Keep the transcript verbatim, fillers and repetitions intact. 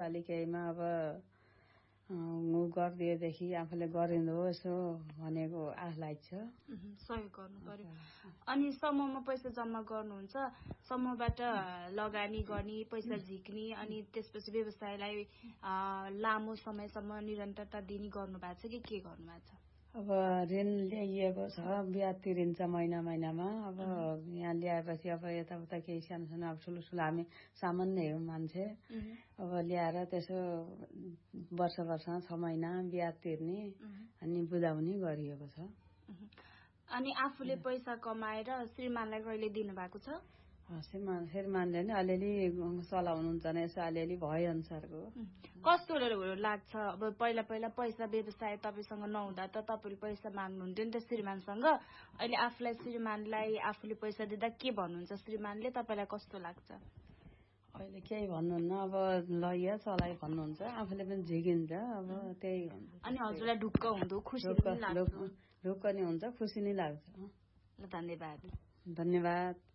पालिकामा अब गरिदिएदेखि आफूले गरिँदो यसो भनेको आश लाग्छ। सहयोग गर्नु पर्यो। अनि समूहमा पैसा जम्मा गर्नुहुन्छ, समूहबाट लगानी गर्ने, पैसा झिक्ने अनि त्यसपछि व्यवसायलाई लामो समयसम्म निरन्तरता दिने गर्नु भएको छ कि के गर्नु भएको छ? अब ऋण ल्याइएको छ, ब्याज तिरिन्छ महिना महिनामा। अब यहाँ ल्याएपछि अब यताउता केही सानो सानो अब ठुलो ठुलो हामी सामान्य हो मान्छे, अब ल्याएर त्यसो वर्ष वर्षमा छ महिना ब्याज तिर्ने अनि बुझाउने गरिएको छ। अनि आफूले पैसा कमाएर श्रीमानलाई कहिले दिनु भएको छ? श्रीमान श्रीमानले नै अलिअलि चलाउनुहुन्छ नि, यसो अलिअलि भए अनुसारको। कस्तो लाग्छ अब पहिला पहिला पैसा व्यवसाय तपाईँसँग नहुँदा त तपाईँले पैसा माग्नुहुन्थ्यो नि त श्रीमानसँग, अहिले आफूलाई श्रीमानलाई आफूले पैसा दिँदा के भन्नुहुन्छ श्रीमानले, तपाईँलाई कस्तो लाग्छ? अहिले केही भन्नुहुन्न, अब लैया चलाइ भन्नुहुन्छ, आफूले पनि झिकिन्छ, अब त्यही हुन्छ। अनि हजुरलाई ढुक्क हुँदो, खुसी ढुक्क नि हुन्छ, खुसी नै लाग्छ। धन्यवाद। धन्यवाद।